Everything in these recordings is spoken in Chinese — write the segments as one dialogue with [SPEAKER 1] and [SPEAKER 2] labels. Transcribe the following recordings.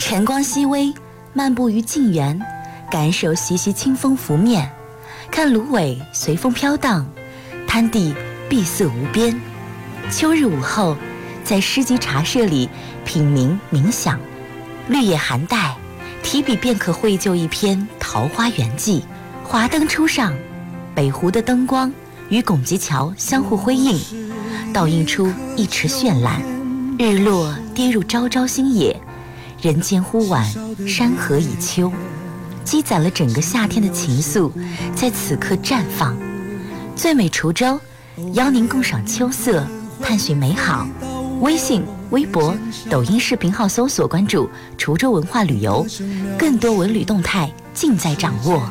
[SPEAKER 1] 晨光熹微，漫步于静园，感受习习清风拂面，看芦苇随风飘荡，滩地碧色无边。秋日午后，在诗集茶社里品茗冥想，绿叶含带，提笔便可绘就一篇《桃花源记》。华灯初上，北湖的灯光与拱极桥相互辉映，倒映出一池绚烂。日落跌入朝朝星野，人间忽晚，山河已秋，积攒了整个夏天的情愫，在此刻绽放。最美滁州，邀您共赏秋色，探寻美好。微信、微博、抖音视频号搜索关注滁州文化旅游，更多文旅动态尽在掌握。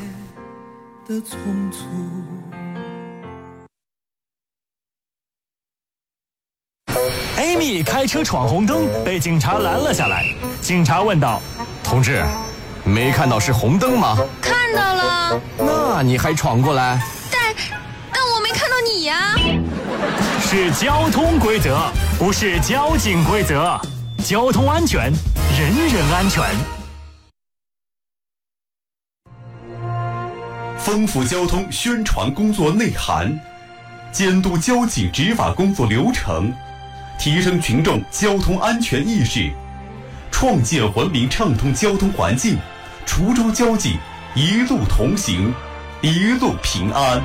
[SPEAKER 2] Amy 开车闯红灯，被警察拦了下来。警察问道：“
[SPEAKER 3] 同志，没看到是红灯吗？”
[SPEAKER 4] 看到了。
[SPEAKER 3] 那你还闯过来？
[SPEAKER 4] 但我没看到你呀。
[SPEAKER 2] 是交通规则，不是交警规则。交通安全，人人安全。
[SPEAKER 5] 丰富交通宣传工作内涵，监督交警执法工作流程，提升群众交通安全意识，创建文明畅通交通环境。滁州交警一路同行，一路平安。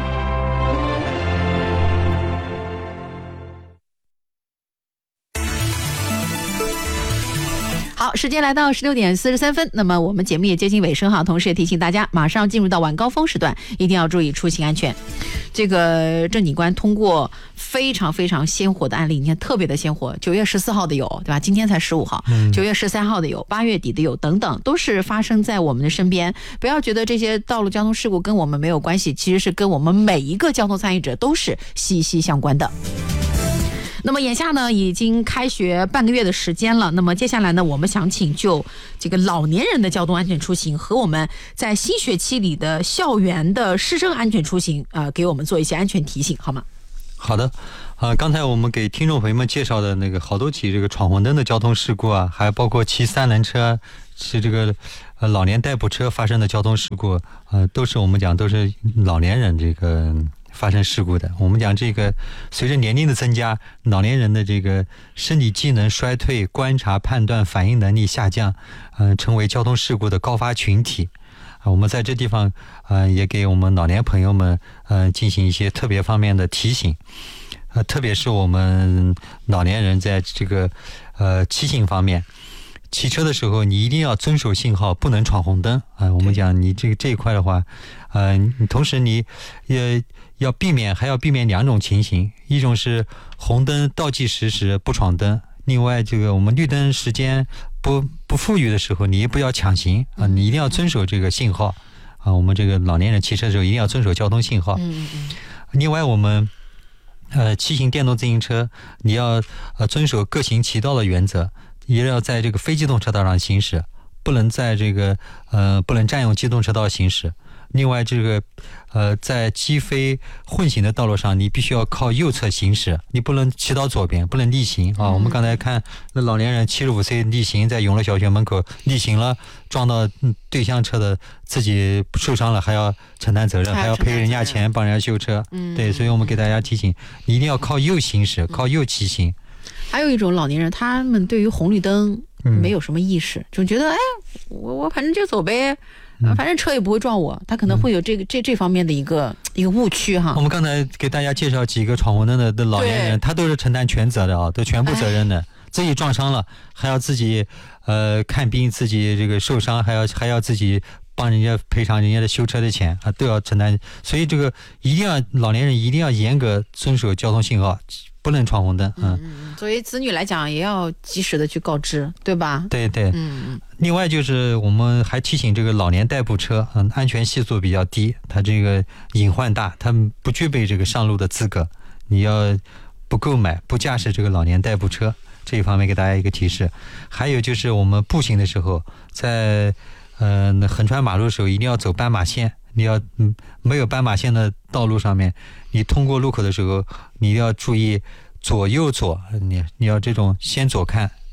[SPEAKER 6] 好，时间来到16点43分，那么我们节目也接近尾声哈，同时也提醒大家，马上进入到晚高峰时段，一定要注意出行安全。这个郑警官通过非常非常鲜活的案例，你看特别的鲜活，9月14号的有，对吧？今天才15号，9月13号的有，8月底的有，等等，都是发生在我们的身边。不要觉得这些道路交通事故跟我们没有关系，其实是跟我们每一个交通参与者都是息息相关的。那么眼下呢，已经开学半个月的时间了。那么接下来呢，我们想请就这个老年人的交通安全出行和我们在新学期里的校园的师生安全出行，给我们做一些安全提醒，好吗？
[SPEAKER 7] 好的，刚才我们给听众朋友们介绍的那个好多起这个闯红灯的交通事故啊，还包括骑三轮车、是这个老年代步车发生的交通事故，都是我们讲都是老年人这个发生事故的。我们讲这个随着年龄的增加，老年人的这个身体机能衰退、观察判断反应能力下降，成为交通事故的高发群体。我们在这地方也给我们老年朋友们进行一些特别方面的提醒。特别是我们老年人在这个骑行方面，骑车的时候你一定要遵守信号，不能闯红灯我们讲你这一块的话，同时你也要避免两种情形，一种是红灯倒计时时不闯灯，另外这个我们绿灯时间不富裕的时候，你也不要抢行你一定要遵守这个信号我们这个老年人骑车的时候一定要遵守交通信号。另外我们骑行电动自行车，你要遵守各行其道的原则，也要在这个非机动车道上行驶，不能在这个不能占用机动车道行驶。另外这个在机非混行的道路上，你必须要靠右侧行驶，你不能骑到左边，不能逆行我们刚才看那老年人75岁逆行，在永乐小学门口逆行了，撞到对向车的，自己受伤了还要承担责任，还要赔人家钱帮人家修车对，所以我们给大家提醒，你一定要靠右行驶，靠右骑行。
[SPEAKER 6] 还有一种老年人，他们对于红绿灯没有什么意识，就觉得我反正就走呗，反正车也不会撞我，他可能会有这方面的一个误区哈。
[SPEAKER 7] 我们刚才给大家介绍几个闯红灯的老年人，他都是承担全责的都全部责任的，自己撞伤了还要自己看病，自己这个受伤还要自己帮人家赔偿人家的修车的钱都要承担。所以这个老年人一定要严格遵守交通信号，不能闯红灯
[SPEAKER 6] 作为子女来讲也要及时的去告知，对吧？
[SPEAKER 7] 对另外就是我们还提醒这个老年代步车安全系数比较低，它这个隐患大，它不具备这个上路的资格，你要不购买不驾驶这个老年代步车，这一方面给大家一个提示。还有就是我们步行的时候，在横穿马路的时候一定要走斑马线，你要没有斑马线的道路上面，你通过路口的时候你要注意左右左，你要这种先左看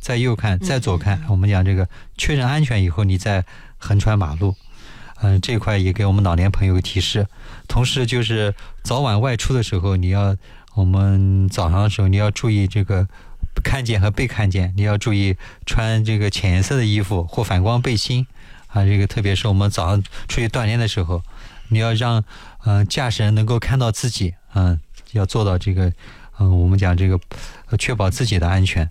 [SPEAKER 7] 再右看，再左看。我们讲这个确认安全以后，你再横穿马路。这块也给我们老年朋友提示。同时就是早晚外出的时候，我们早上的时候你要注意这个看见和被看见，你要注意穿这个浅颜色的衣服或反光背心啊。这个特别是我们早上出去锻炼的时候，你要让驾驶人能够看到自己，要做到这个我们讲这个确保自己的安全。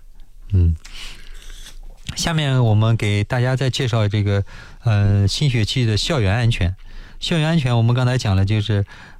[SPEAKER 7] 下面我们给大家再介绍这个新学期的校园安全。校园安全我们刚才讲了，就是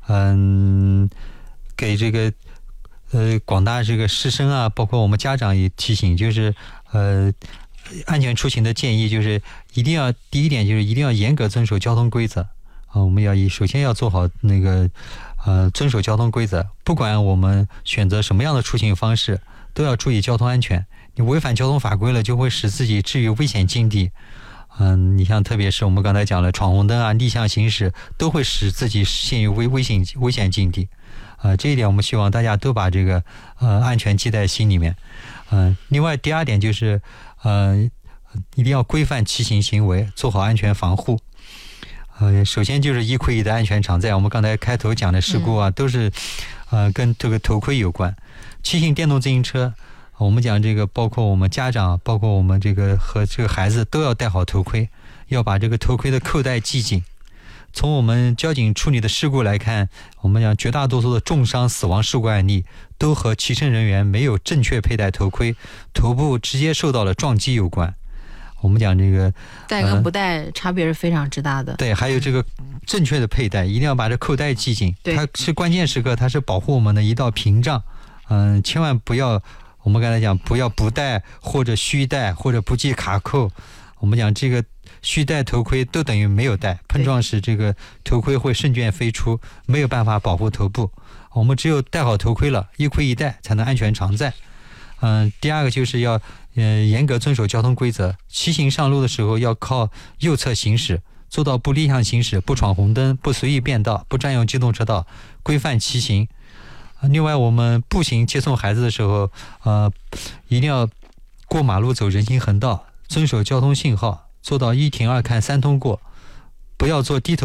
[SPEAKER 7] 给这个广大这个师生啊，包括我们家长也提醒，就是安全出行的建议就是第一点就是一定要严格遵守交通规则我们首先要做好那个遵守交通规则，不管我们选择什么样的出行方式，都要注意交通安全。你违反交通法规了，就会使自己置于危险境地。你像特别是我们刚才讲了闯红灯啊、逆向行驶，都会使自己陷于危险境地。这一点我们希望大家都把这个安全记在心里面。另外第二点就是一定要规范骑行行为，做好安全防护。首先就是一盔一的安全常在。我们刚才开头讲的事故啊，都是跟这个头盔有关。骑行电动自行车，我们讲这个包括我们家长，包括我们这个和这个孩子都要戴好头盔，要把这个头盔的扣带系紧。从我们交警处理的事故来看，我们讲绝大多数的重伤死亡事故案例都和骑乘人员没有正确佩戴头盔，头部直接受到了撞击有关。我们讲这个
[SPEAKER 6] 戴跟不戴差别是非常之大的。
[SPEAKER 7] 对，还有这个正确的佩戴，一定要把这扣带系紧。它是关键时刻，它是保护我们的一道屏障。千万不要，我们刚才讲不要不戴或者虚戴或者不系卡扣。我们讲这个虚戴头盔都等于没有戴，碰撞时这个头盔会胜券飞出，没有办法保护头部。我们只有戴好头盔了，一盔一戴才能安全常在。第二个就是要严格遵守交通规则，骑行上路的时候要靠右侧行驶，做到不逆向行驶，不闯红灯，不随意变道，不占用机动车道，规范骑行。另外我们步行接送孩子的时候一定要过马路走人行横道，遵守交通信号，做到一停二看三通过，不要做低头